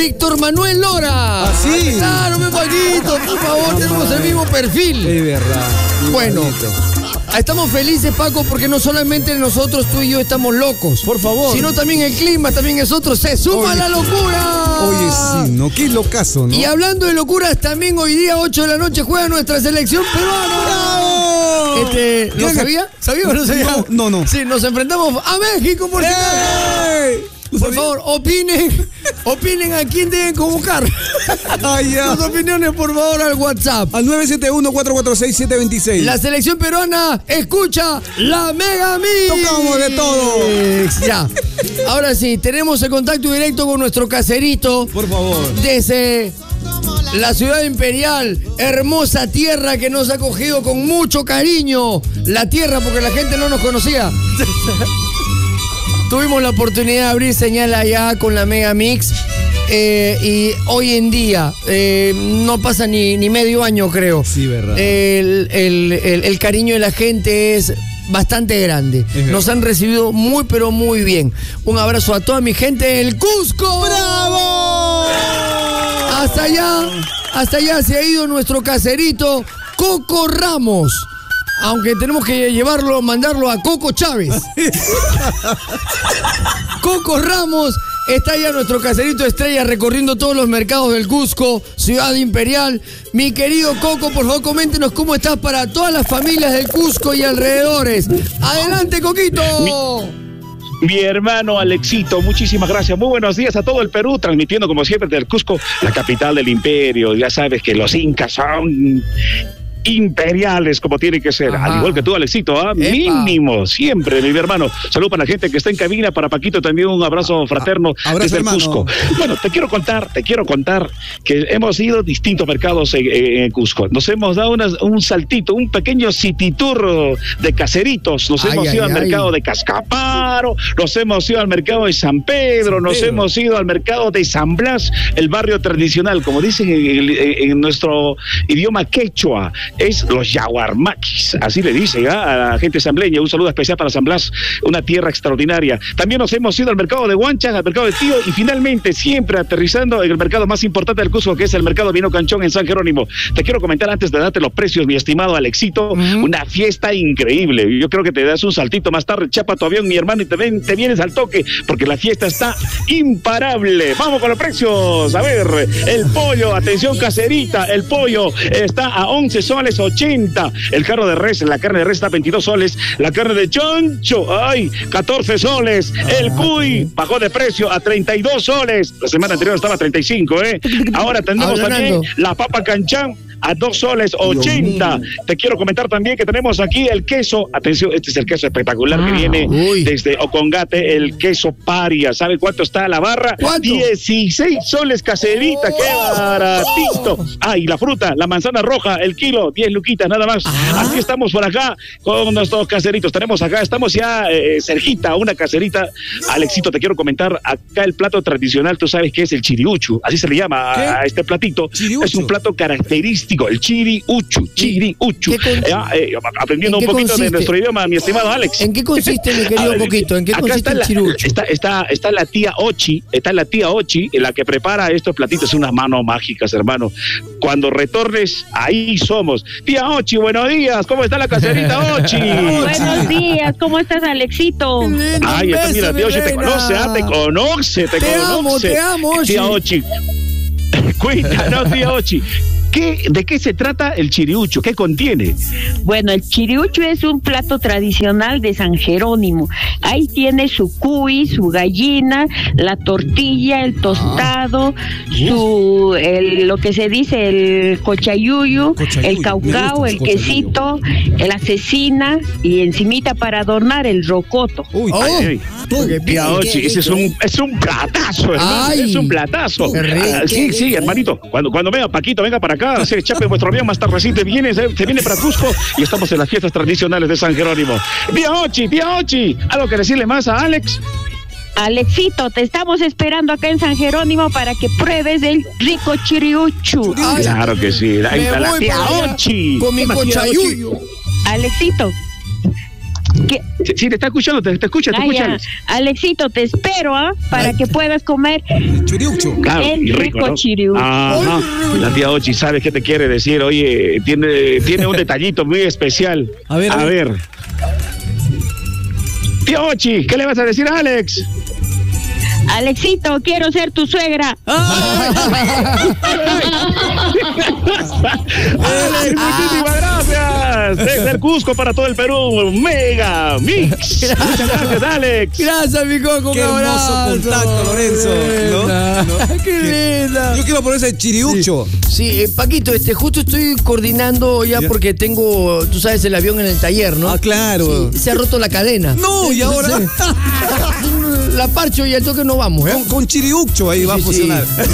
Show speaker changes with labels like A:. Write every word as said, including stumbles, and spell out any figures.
A: Víctor Manuel Lora.
B: ¿Ah, sí?
A: Claro, mi Paquito, por favor, no, tenemos el mismo perfil.
B: Es verdad.
A: Bueno, estamos felices, Paco, porque no solamente nosotros, tú y yo, estamos locos.
B: Por favor.
A: Sino también el clima, también es otro. ¡Se suma
B: Oye,
A: la locura!
B: Oye, sí, ¿no? Qué locazo, ¿no?
A: Y hablando de locuras, también hoy día, ocho de la noche, juega nuestra selección peruana.
B: ¡Bravo!
A: Este, ¿Lo sabía? ¿Sabía o no sabía?
B: No, no, no.
A: Sí, nos enfrentamos a México, por si acaso. Por favor, opinen, opinen a quién deben convocar.
B: Ay, ya.
A: Sus opiniones, por favor, al WhatsApp.
B: Al nueve siete uno, cuatro cuatro seis, siete dos seis.
A: La selección peruana escucha la Mega Mix.
B: Tocamos de todo.
A: Ya. Ahora sí, tenemos el contacto directo con nuestro caserito.
B: Por favor.
A: Desde la ciudad imperial, hermosa tierra que nos ha acogido con mucho cariño. La tierra porque la gente no nos conocía. Tuvimos la oportunidad de abrir señal allá con la Mega Mix eh, y hoy en día eh, no pasa ni, ni medio año, creo.
B: Sí, verdad.
A: El, el, el, el cariño de la gente es bastante grande. Es Nos han recibido muy, pero muy bien. Un abrazo a toda mi gente del Cusco.
B: ¡Bravo!
A: Hasta allá, hasta allá se ha ido nuestro caserito Coco Ramos. Aunque tenemos que llevarlo, mandarlo a Coco Chávez. Coco Ramos está ya nuestro caserito estrella recorriendo todos los mercados del Cusco, ciudad imperial. Mi querido Coco, por favor, coméntenos cómo estás para todas las familias del Cusco y alrededores. Adelante, Coquito.
C: Mi, mi hermano Alexito, muchísimas gracias. Muy buenos días a todo el Perú, transmitiendo como siempre desde el Cusco, la capital del imperio. Ya sabes que los incas son imperiales como tiene que ser. Ajá. Al igual que tú, Alexito, ¿ah? Mínimo, siempre, mi hermano. Salud para la gente que está en cabina, para Paquito también un abrazo fraterno a, abrazo, desde el hermano. Cusco. Bueno, te quiero contar, te quiero contar que hemos ido a distintos mercados en, en, en Cusco. Nos hemos dado una, un saltito, un pequeño city tour de caseritos. Nos ay, hemos ay, ido ay, al ay. mercado de Cascaparo, nos hemos ido al mercado de San Pedro, San nos Pedro. hemos ido al mercado de San Blas, el barrio tradicional, como dicen en, en, en nuestro idioma quechua. Es los yaguarmaquis, así le dicen ¿eh? a la gente sambleña. Un saludo especial para San Blas, una tierra extraordinaria. También nos hemos ido al mercado de Huanchas, al mercado de Tío, y finalmente siempre aterrizando en el mercado más importante del Cusco, que es el mercado Vino Canchón en San Jerónimo. Te quiero comentar antes de darte los precios, mi estimado Alexito, uh-huh. una fiesta increíble. Yo creo que te das un saltito más tarde, chapa tu avión, mi hermano, y te, ven, te vienes al toque, porque la fiesta está imparable. Vamos con los precios. A ver, el pollo, atención caserita, el pollo está a once soles ochenta, el carro de res, la carne de res está a veintidós soles, la carne de chancho, ay, catorce soles, el cuy bajó de precio a treinta y dos soles, la semana anterior estaba a treinta y cinco, eh, ahora tenemos también la papa canchán a dos soles ochenta. Te quiero comentar también que tenemos aquí el queso, atención, este es el queso espectacular ah, que viene uy. desde Ocongate, el queso paria. ¿Sabe cuánto está la barra? ¿Cuánto? dieciséis soles caserita, oh, qué baratito. Oh. Ah, y la fruta, la manzana roja, el kilo, diez luquitas nada más. Ah. Así estamos por acá con nuestros caseritos. Tenemos acá, estamos ya eh, cerquita, una caserita. Alexito, te quiero comentar, acá el plato tradicional, tú sabes que es el chiriuchu, así se le llama ¿Qué? a este platito. ¿Chiriuchu? Es un plato característico. El chiriuchu, chiriuchu. Eh, eh, aprendiendo un poquito consiste? de nuestro idioma, mi estimado Alex.
A: ¿En qué consiste, mi querido Coquito? ¿En qué consiste
C: está
A: el
C: la,
A: chiriuchu?
C: Está, está, está la tía Ochi, está la tía Ochi, la que prepara estos platitos, unas manos mágicas, hermano. Cuando retornes, ahí somos. Tía Ochi, buenos días, ¿cómo está la caserita Ochi?
D: Buenos días, ¿cómo estás, Alexito?
C: Ay, está, mira, tía Ochi te conoce, ¿ah? te conoce, te,
A: te
C: conoce.
A: Amo, te amo, Ochi.
C: Tía Ochi. Cuéntanos, tía Ochi. ¿Qué, ¿De qué se trata el chiriucho? ¿Qué contiene?
D: Bueno, el chiriucho es un plato tradicional de San Jerónimo. Ahí tiene su cuy, su gallina, la tortilla, el tostado, ah. su el, lo que se dice el cochayuyo, cochayuyo el caucao, el quesito, la cecina y encimita para adornar el rocoto.
C: Uy, oh. ay, ay. Tía Ochi, ese es un, es un platazo, hermano. Ay. Es un platazo. Ah, sí, sí, hermanito. Cuando, cuando venga Paquito, venga para acá. Se chape vuestro avión más tardecito, viene, se, se viene para Cusco y estamos en las fiestas tradicionales de San Jerónimo. Tía Ochi, tía Ochi, ¿algo que decirle más a Alex?
D: Alexito, te estamos esperando acá en San Jerónimo para que pruebes el rico chiriuchu.
C: Ay, claro que sí, ahí está la tía Ochi.
A: Con mi cochayuyo.
D: Alexito. ¿Qué?
C: Sí, sí, te está escuchando, te, te escucha, te
D: Ah,
C: escucha.
D: ya. Alexito, te espero, ¿ah? Para
B: Ay.
D: que puedas comer
B: Churiucho.
C: Claro,
D: el
C: y rico,
D: rico
C: ¿no?
D: chiriú.
C: Ajá. La tía Ochi, ¿sabes qué te quiere decir? Oye, tiene, tiene un detallito muy especial.
B: A ver, a
C: a
B: ver.
C: ver. Tía Ochi, ¿qué le vas a decir a Alex?
D: Alexito, quiero ser tu suegra.
C: Alex, muchísimas gracias. Desde el Cusco para todo el Perú, Mega Mix. Muchas gracias, Alex.
A: Gracias, mi Coco.
B: Qué
A: un
B: hermoso
A: abrazo.
B: contacto, Lorenzo, ¿no?
A: Linda.
B: ¿No?
A: Qué linda.
B: Yo quiero poner ese chiriucho.
A: Sí, eh, Paquito, este, justo estoy coordinando ya,
B: Ya.
A: porque tengo, tú sabes, el avión en el taller, ¿no?
B: Ah, claro.
A: Sí, se ha roto la cadena.
B: No, y ahora
A: Entonces, la parcho y al toque no vamos, ¿eh?
B: con, con chiriucho ahí va a
A: Sí, sí.
B: funcionar.